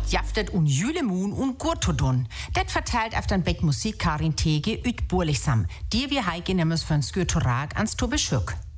jaftet un Jülemun und Gurtodun. Det verteilt auf den Beck Musik Karin Tege üt Burlichsam. Die wir heike nemmes von Skürtorag ans Tobeschück.